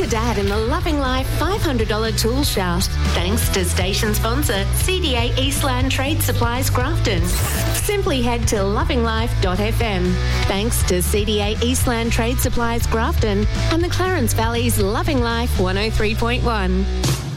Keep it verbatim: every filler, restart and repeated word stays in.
Dad in the Loving Life five hundred dollars tool shout. Thanks to station sponsor C D A Eastland Trade Supplies Grafton. Simply head to loving life dot f m. Thanks to C D A Eastland Trade Supplies Grafton and the Clarence Valley's Loving Life one oh three point one.